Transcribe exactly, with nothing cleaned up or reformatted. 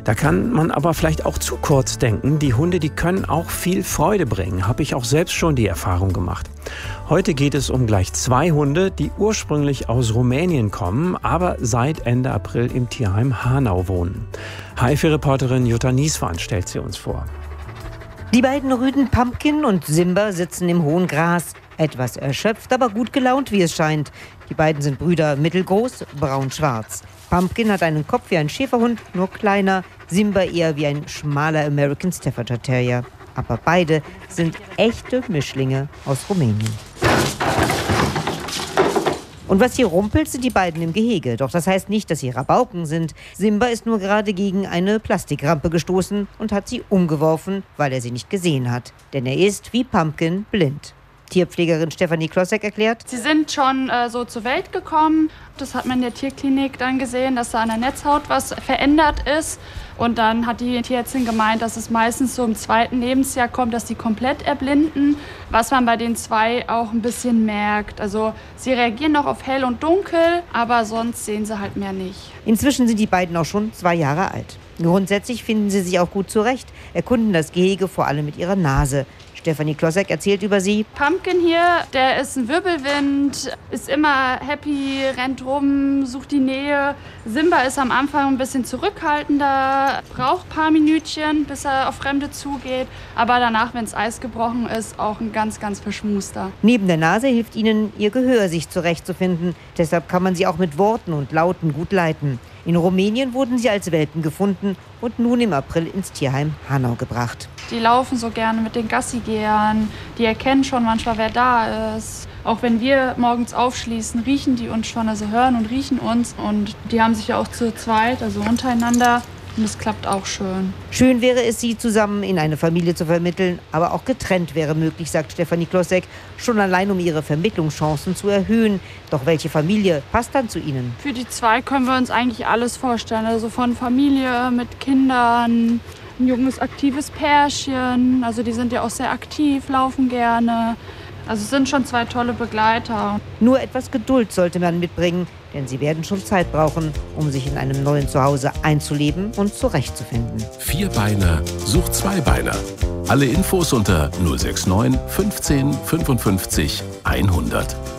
Da kann man aber vielleicht auch zu kurz denken. Die Hunde, die können auch viel Freude bringen. Habe ich auch selbst schon die Erfahrung gemacht. Heute geht es um gleich zwei Hunde, die ursprünglich aus Rumänien kommen, aber seit Ende April im Tierheim Hanau wohnen. H F V-Reporterin Jutta Nieswand stellt sie uns vor. Die beiden Rüden Pumpkin und Simba sitzen im hohen Gras. Etwas erschöpft, aber gut gelaunt, wie es scheint. Die beiden sind Brüder, mittelgroß, braun-schwarz. Pumpkin hat einen Kopf wie ein Schäferhund, nur kleiner. Simba eher wie ein schmaler American Staffordshire Terrier. Aber beide sind echte Mischlinge aus Rumänien. Und was hier rumpelt, sind die beiden im Gehege. Doch das heißt nicht, dass sie Rabauken sind. Simba ist nur gerade gegen eine Plastikrampe gestoßen und hat sie umgeworfen, weil er sie nicht gesehen hat. Denn er ist, wie Pumpkin, blind. Tierpflegerin Stefanie Klossek erklärt: Sie sind schon äh, so zur Welt gekommen. Das hat man in der Tierklinik dann gesehen, dass da an der Netzhaut was verändert ist. Und dann hat die Tierärztin gemeint, dass es meistens so im zweiten Lebensjahr kommt, dass die komplett erblinden. Was man bei den zwei auch ein bisschen merkt. Also sie reagieren noch auf hell und dunkel, aber sonst sehen sie halt mehr nicht. Inzwischen sind die beiden auch schon zwei Jahre alt. Grundsätzlich finden sie sich auch gut zurecht, erkunden das Gehege vor allem mit ihrer Nase. Stefanie Klossek erzählt über sie: Pumpkin hier, der ist ein Wirbelwind, ist immer happy, rennt rum, sucht die Nähe. Simba ist am Anfang ein bisschen zurückhaltender, braucht ein paar Minütchen, bis er auf Fremde zugeht. Aber danach, wenn das Eis gebrochen ist, auch ein ganz, ganz verschmuster. Neben der Nase hilft ihnen ihr Gehör, sich zurechtzufinden. Deshalb kann man sie auch mit Worten und Lauten gut leiten. In Rumänien wurden sie als Welpen gefunden und nun im April ins Tierheim Hanau gebracht. Die laufen so gerne mit den Gassigehern, die erkennen schon manchmal, wer da ist. Auch wenn wir morgens aufschließen, riechen die uns schon, also hören und riechen uns. Und die haben sich ja auch zu zweit, also untereinander. Und es klappt auch schön. Schön wäre es, sie zusammen in eine Familie zu vermitteln, aber auch getrennt wäre möglich, sagt Stefanie Klossek, schon allein um ihre Vermittlungschancen zu erhöhen. Doch welche Familie passt dann zu ihnen? Für die zwei können wir uns eigentlich alles vorstellen. Also von Familie mit Kindern, ein junges, aktives Pärchen. Also die sind ja auch sehr aktiv, laufen gerne. Also es sind schon zwei tolle Begleiter. Nur etwas Geduld sollte man mitbringen, denn sie werden schon Zeit brauchen, um sich in einem neuen Zuhause einzuleben und zurechtzufinden. Vierbeiner sucht Zweibeiner. Alle Infos unter null sechs neun fünfzehn fünfundfünfzig hundert.